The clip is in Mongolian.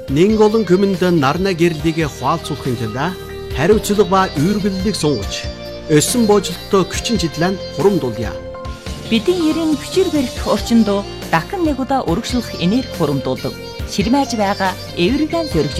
нэг олон хүмүүнд нарна гэрлийг хуалцуулахын тулд хариуцлага ба үйргэллийг сунгаж өссөн боожилттой хүчин чиглэн хурамдуулъя. Бидний ерийн хүчээр барих орчинд дахин нэг удаа өргөжлөх энерги хурамдуулдаг. Ширмэж байгаа эвэргэн зөргиж